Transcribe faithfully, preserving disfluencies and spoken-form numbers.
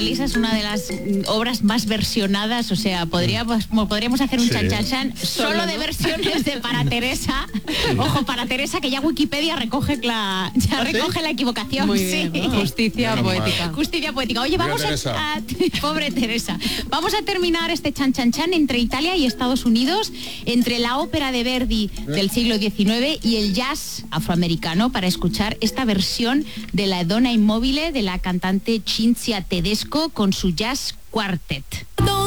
Elisa es una de las obras más versionadas, o sea, podríamos, podríamos hacer un Sí. chan chan chan solo de versiones de Para Teresa. Ojo, Para Teresa, que ya Wikipedia recoge la, ya ¿Ah, sí? recoge la equivocación. Muy bien, Sí. justicia Menos mal. poética. Justicia poética. Oye, Mira, vamos Teresa. a, a- Pobre Teresa. Vamos a terminar este chan chan chan entre Italia y Estados Unidos, entre la ópera de Verdi del siglo diecinueve y el jazz afroamericano, para escuchar esta versión de La Donna Immobile de la cantante Cinzia Tedesco con su Jazz Quartet.